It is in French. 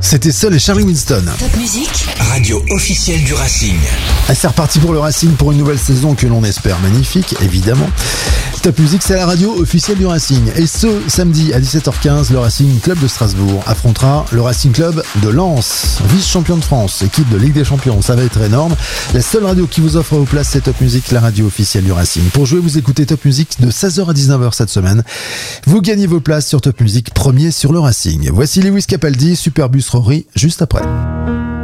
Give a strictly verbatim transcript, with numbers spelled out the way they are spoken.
C'était Seul et Charlie Winston. Top Musique, radio officielle du Racing. Et c'est reparti pour le Racing pour une nouvelle saison que l'on espère magnifique, évidemment. Top Musique, c'est la radio officielle du Racing. Et ce samedi à dix-sept heures quinze, le Racing Club de Strasbourg affrontera le Racing Club de Lens, vice-champion de France, équipe de Ligue des Champions. Ça va être énorme. La seule radio qui vous offre vos places, c'est Top Musique, la radio officielle du Racing. Pour jouer, vous écoutez Top Musique de seize heures à dix-neuf heures cette semaine. Vous gagnez vos places sur Top Musique, premier sur le Racing. Voici Lewis Capaldi, Superbus Rory, juste après.